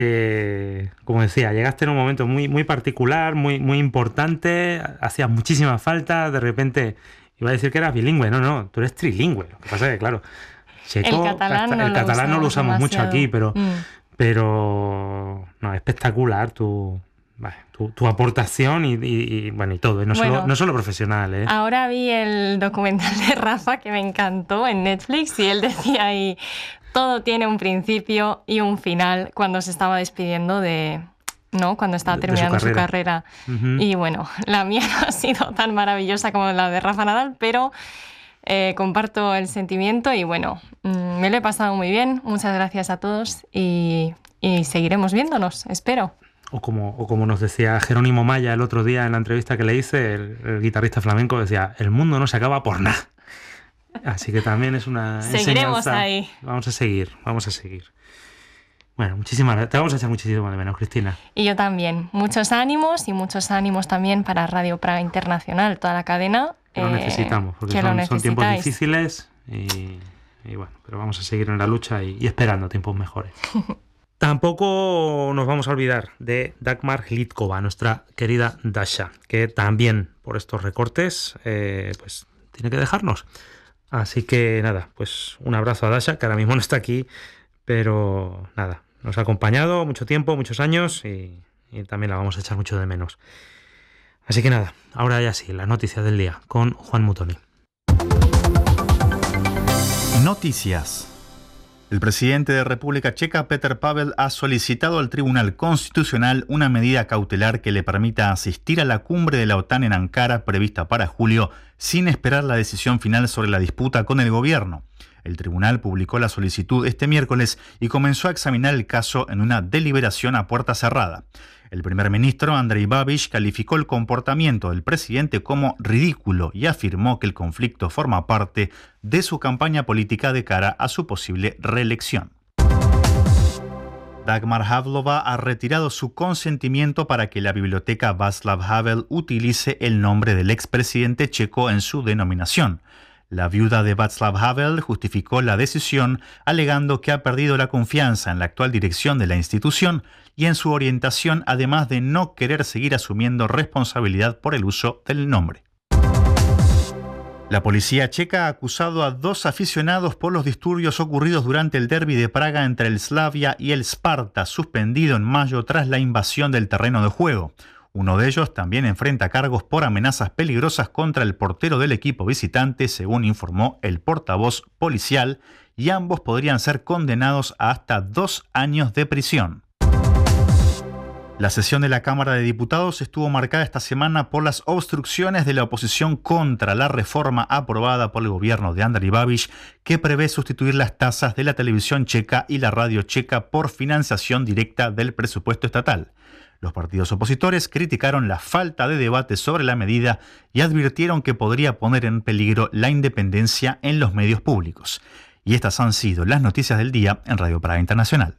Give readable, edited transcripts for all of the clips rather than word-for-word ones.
como decía, llegaste en un momento muy, muy particular, muy, muy importante, hacías muchísimas faltas, de repente iba a decir que eras bilingüe, no, tú eres trilingüe. Lo que pasa es que, claro, El checo, catalán no el lo catalán no lo usamos usamos mucho aquí, demasiado. pero no, espectacular tu aportación bueno, y todo, y no solo, Bueno, no solo profesional, ¿eh? ahora vi el documental de Rafa que me encantó en Netflix y él decía ahí, todo tiene un principio y un final cuando se estaba despidiendo ¿no? Cuando estaba De su terminando su carrera. carrera. Ujú. Y bueno, la mía no ha sido tan maravillosa como la de Rafa Nadal, pero comparto el sentimiento y bueno, me lo he pasado muy bien. Muchas gracias a todos y seguiremos viéndonos, espero. O como nos decía Jerónimo Maya el otro día en la entrevista que le hice, el guitarrista flamenco decía, el mundo no se acaba por nada. Así que también es una Seguiremos enseñanza. ahí. Vamos a seguir. Bueno, muchísimas gracias. Te vamos a echar muchísimo de menos, Cristina. Y yo también. Muchos ánimos también para Radio Praga Internacional, toda la cadena. Que lo necesitamos, porque son tiempos difíciles y bueno, pero vamos a seguir en la lucha y esperando tiempos mejores. Tampoco nos vamos a olvidar de Dagmar Hlídková, nuestra querida Dasha, que también por estos recortes pues tiene que dejarnos. Así que nada, pues un abrazo a Dasha, que ahora mismo no está aquí, pero nada, nos ha acompañado mucho tiempo, muchos años y también la vamos a echar mucho de menos. Así que nada, ahora ya sí, las noticias del día con Juan Mutoni. Noticias. El presidente de República Checa, Petr Pavel, ha solicitado al Tribunal Constitucional una medida cautelar que le permita asistir a la cumbre de la OTAN en Ankara prevista para julio, sin esperar la decisión final sobre la disputa con el gobierno. El tribunal publicó la solicitud este miércoles y comenzó a examinar el caso en una deliberación a puerta cerrada. El primer ministro, Andrej Babiš, calificó el comportamiento del presidente como ridículo y afirmó que el conflicto forma parte de su campaña política de cara a su posible reelección. Dagmar Havlova ha retirado su consentimiento para que la biblioteca Václav Havel utilice el nombre del expresidente checo en su denominación. La viuda de Václav Havel justificó la decisión alegando que ha perdido la confianza en la actual dirección de la institución y en su orientación, además de no querer seguir asumiendo responsabilidad por el uso del nombre. La policía checa ha acusado a 2 aficionados por los disturbios ocurridos durante el derbi de Praga entre el Slavia y el Sparta, suspendido en mayo tras la invasión del terreno de juego. Uno de ellos también enfrenta cargos por amenazas peligrosas contra el portero del equipo visitante, según informó el portavoz policial, y ambos podrían ser condenados a hasta 2 años de prisión. La sesión de la Cámara de Diputados estuvo marcada esta semana por las obstrucciones de la oposición contra la reforma aprobada por el gobierno de Andrej Babiš, que prevé sustituir las tasas de la televisión checa y la radio checa por financiación directa del presupuesto estatal. Los partidos opositores criticaron la falta de debate sobre la medida y advirtieron que podría poner en peligro la independencia en los medios públicos. Y estas han sido las noticias del día en Radio Praga Internacional.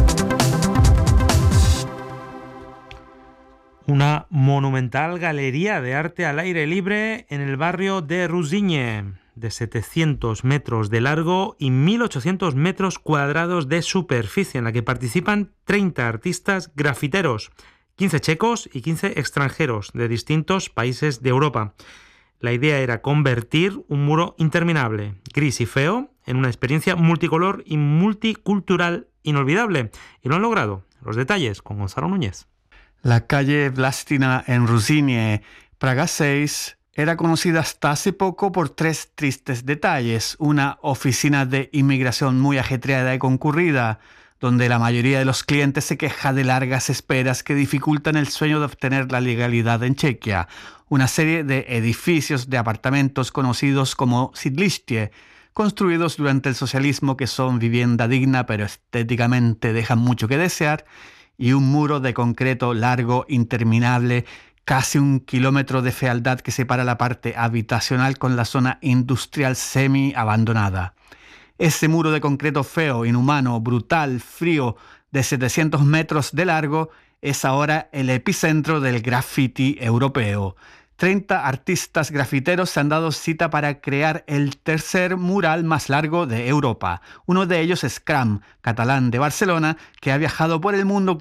Una monumental galería de arte al aire libre en el barrio de Ruzyně, de 700 metros de largo y 1.800 metros cuadrados de superficie, en la que participan 30 artistas grafiteros, 15 checos y 15 extranjeros de distintos países de Europa. La idea era convertir un muro interminable, gris y feo, en una experiencia multicolor y multicultural inolvidable. Y lo han logrado. Los detalles con Gonzalo Núñez. La calle Vlastina en Ruzyně, Praga 6, era conocida hasta hace poco por 3 tristes detalles. Una oficina de inmigración muy ajetreada y concurrida, donde la mayoría de los clientes se queja de largas esperas que dificultan el sueño de obtener la legalidad en Chequia. Una serie de edificios de apartamentos conocidos como sídliště, construidos durante el socialismo, que son vivienda digna pero estéticamente dejan mucho que desear, y un muro de concreto largo, interminable, casi 1 kilómetro de fealdad que separa la parte habitacional con la zona industrial semi-abandonada. Ese muro de concreto feo, inhumano, brutal, frío, de 700 metros de largo, es ahora el epicentro del graffiti europeo. 30 artistas grafiteros se han dado cita para crear el tercer mural más largo de Europa. Uno de ellos es Cram, catalán de Barcelona, que ha viajado por el mundo